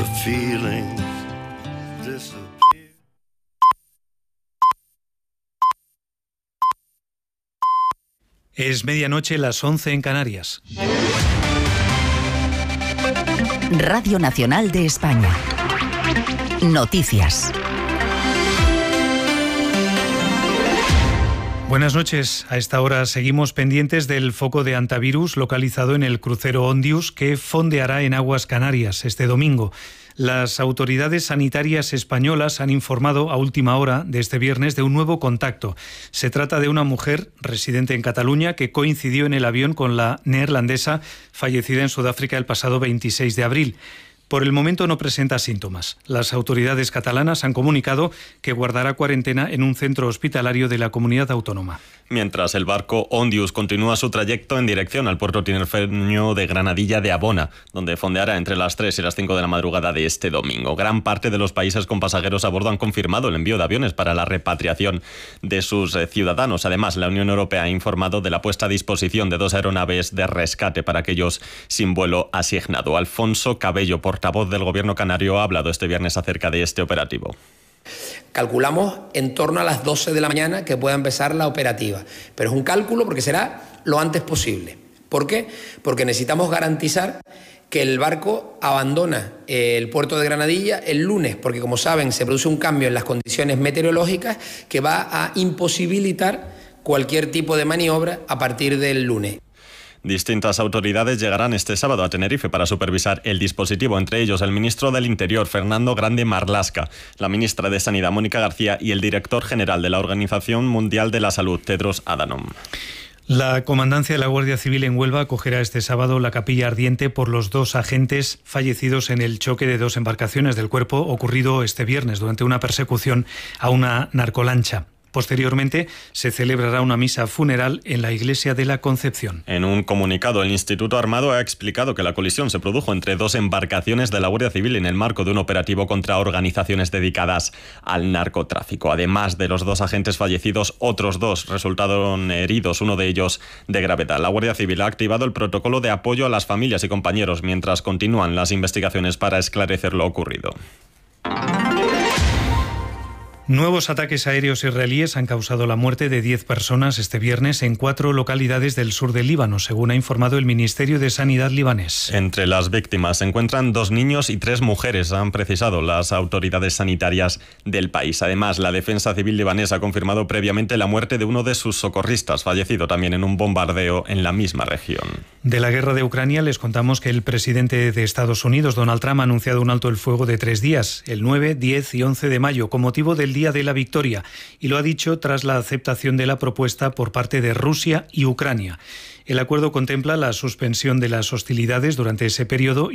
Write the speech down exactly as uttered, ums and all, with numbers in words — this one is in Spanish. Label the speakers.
Speaker 1: the feelings disappear.
Speaker 2: Es medianoche, las once en Canarias.
Speaker 3: Radio Nacional de España. Noticias.
Speaker 2: Buenas noches. A esta hora seguimos pendientes del foco de hantavirus localizado en el crucero Ondius, que fondeará en aguas canarias este domingo. Las autoridades sanitarias españolas han informado a última hora de este viernes de un nuevo contacto. Se trata de una mujer residente en Cataluña que coincidió en el avión con la neerlandesa fallecida en Sudáfrica el pasado veintiséis de abril. Por el momento no presenta síntomas. Las autoridades catalanas han comunicado que guardará cuarentena en un centro hospitalario de la comunidad autónoma.
Speaker 4: Mientras el barco Ondius continúa su trayecto en dirección al puerto tinerfeño de Granadilla de Abona, donde fondeará entre las tres y las cinco de la madrugada de este domingo. Gran parte de los países con pasajeros a bordo han confirmado el envío de aviones para la repatriación de sus ciudadanos. Además, la Unión Europea ha informado de la puesta a disposición de dos aeronaves de rescate para aquellos sin vuelo asignado. Alfonso Cabello, portavoz del Gobierno canario, ha hablado este viernes acerca de este operativo.
Speaker 5: Calculamos en torno a las doce de la mañana que pueda empezar la operativa, pero es un cálculo porque será lo antes posible. ¿Por qué? Porque necesitamos garantizar que el barco abandona el puerto de Granadilla el lunes, porque como saben se produce un cambio en las condiciones meteorológicas que va a imposibilitar cualquier tipo de maniobra a partir del lunes.
Speaker 4: Distintas autoridades llegarán este sábado a Tenerife para supervisar el dispositivo, entre ellos el ministro del Interior, Fernando Grande Marlaska, la ministra de Sanidad, Mónica García, y el director general de la Organización Mundial de la Salud, Tedros Adhanom.
Speaker 2: La Comandancia de la Guardia Civil en Huelva acogerá este sábado la capilla ardiente por los dos agentes fallecidos en el choque de dos embarcaciones del Cuerpo ocurrido este viernes durante una persecución a una narcolancha. Posteriormente, se celebrará una misa funeral en la Iglesia de la Concepción.
Speaker 4: En un comunicado, el Instituto Armado ha explicado que la colisión se produjo entre dos embarcaciones de la Guardia Civil en el marco de un operativo contra organizaciones dedicadas al narcotráfico. Además de los dos agentes fallecidos, otros dos resultaron heridos, uno de ellos de gravedad. La Guardia Civil ha activado el protocolo de apoyo a las familias y compañeros mientras continúan las investigaciones para esclarecer lo ocurrido.
Speaker 2: Nuevos ataques aéreos israelíes han causado la muerte de diez personas este viernes en cuatro localidades del sur del Líbano, según ha informado el Ministerio de Sanidad libanés.
Speaker 4: Entre las víctimas se encuentran dos niños y tres mujeres, han precisado las autoridades sanitarias del país. Además, la Defensa Civil libanesa ha confirmado previamente la muerte de uno de sus socorristas, fallecido también en un bombardeo en la misma región.
Speaker 2: De la guerra de Ucrania les contamos que el presidente de Estados Unidos, Donald Trump, ha anunciado un alto el fuego de tres días, el nueve, diez y once de mayo, con motivo del Día de la Victoria, y lo ha dicho tras la aceptación de la propuesta por parte de Rusia y Ucrania. El acuerdo contempla la suspensión de las hostilidades durante ese periodo